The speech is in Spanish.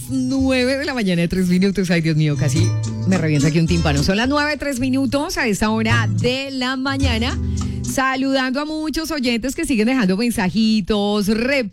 9 de la mañana, 3 minutos. Ay, Dios mío, casi me revienta aquí un tímpano. Son las 9, 3 minutos a esta hora de la mañana. Saludando a muchos oyentes que siguen dejando mensajitos,